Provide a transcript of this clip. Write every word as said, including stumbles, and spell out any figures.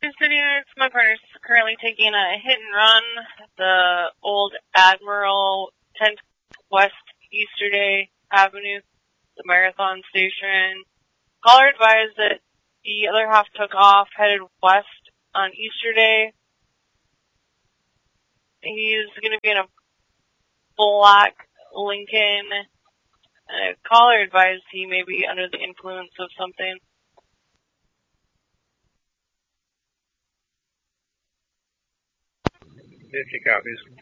City Units. My partner's currently taking a hit and run at the old Admiral tenth West Easterday Avenue, the Marathon Station. Caller advised that the other half took off, headed west on Easterday. He's going to be in a black Lincoln. And a caller advised he may be under the influence of something. fifty copies.